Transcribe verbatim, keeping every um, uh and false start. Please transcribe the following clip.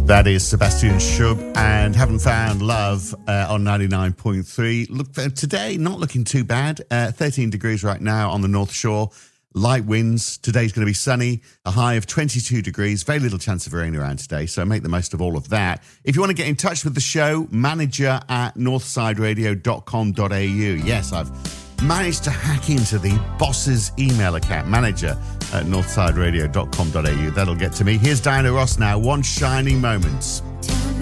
That is Sebastian Schub and Haven't Found Love uh, on ninety-nine point three. Look, uh, today, not looking too bad. Uh, thirteen degrees right now on the North Shore. Light winds. Today's going to be sunny. A high of twenty-two degrees. Very little chance of rain around today, so make the most of all of that. If you want to get in touch with the show, manager at northside radio dot com dot a u. Yes, I've managed to hack into the boss's email account, manager at northside radio dot com dot a u. That'll get to me. Here's Diana Ross now, One Shining Moment.